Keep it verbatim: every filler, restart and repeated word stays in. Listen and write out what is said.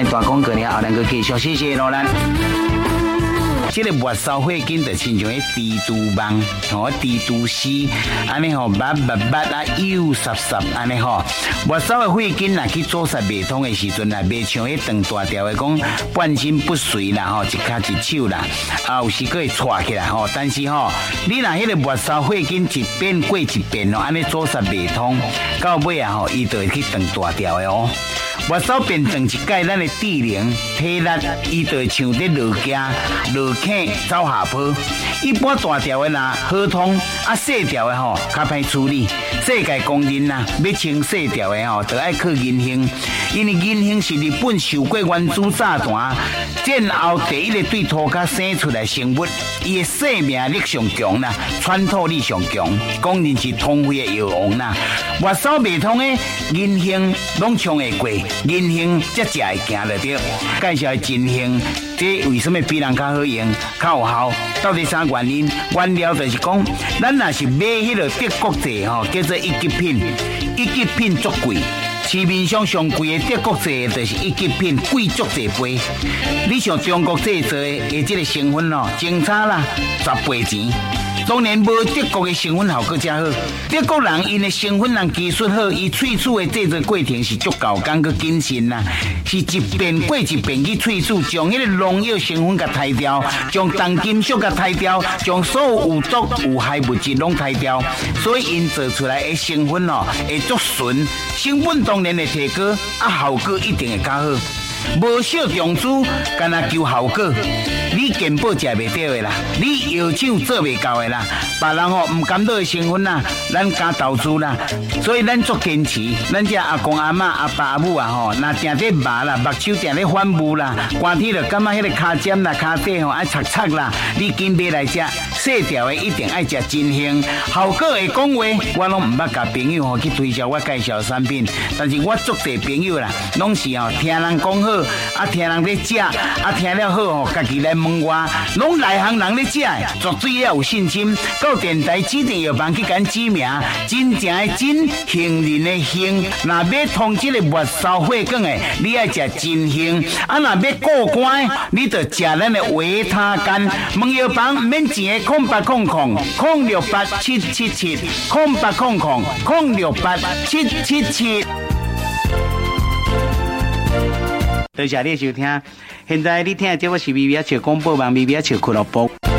来大广告了，后咱个继续，谢谢罗兰。这个末梢血筋就亲像迄蜘蛛网，吼，蜘蛛丝，安尼吼，密密密啊，幼实实，安尼吼。末梢的血筋若去做煞袂通的时阵啦，袂像迄长大条的讲半身不遂啦，吼，一骹一手啦，啊，有时佫会岔起来吼。但是吼，你若迄个末梢血筋一遍过一遍哦，安尼做煞袂通，到尾啊吼，伊就会去长大条的哦。末梢变长一届，咱的智能体力，伊就会像在落架、落坑、走下坡。一般大条的啦，好通；啊，细条的吼，较歹处理。世界公认啦，要清细条的吼，就爱靠银杏，因为银杏是日本受过原子炸弹战后第一个对土骹生出来生物，伊的生命力上强啦，穿透力上强，公认是通肺的药王啦。末梢袂通的银杏，拢冲会过。银杏才食会行得着，介绍金杏，这为什么比人较好用、较有效？到底啥原因？原料就是讲，咱若是买迄个德国製吼，叫做一级品，一级品足贵。市面上上贵的德国製就是一级品，贵足侪倍。你像中国製做的，的这个成分哦，精差啦十倍钱。当然无德国的成分效果才好，德国人因的成分人技术好，伊萃取的制作过程是足够工佮谨慎啦，是一遍过一遍去萃取，将迄个农药成分甲汰掉，将重金属甲汰掉，将所有有毒有害物质拢汰掉，所以因做出来的成分哦会足纯，成本当然会提高，啊效果一定会较好。无小重注，干那求效果，你根本食袂到的啦，你药厂做袂到的啦，别人吼唔甘到的成分啦，咱加投资啦，所以咱足坚持，咱这阿公阿嬷阿爸阿母啊吼，若定在麻啦，目睭定咧反目啦，寒天就感觉迄个骹尖啦、骹底吼爱擦擦啦，你紧买来食，细条的一定爱食真香，效果会讲话，我拢唔捌甲朋友吼去推销我介绍的产品，但是我足侪朋友啦，拢是吼听人讲好。啊，听人咧食，啊听了好吼，家己来问我，拢内行人咧食的，绝对要有信心。到电台指定药房去甲指名，真正的真，杏仁的杏。若要通这个末梢血管的，你爱食真杏。啊，若要过关，你就食咱的维他干。问药房免钱的，空八空空，空六八七七七，空八空空，空六八七七七。多谢你收听，现在你听的这个是微微笑广播网，微微笑俱乐部。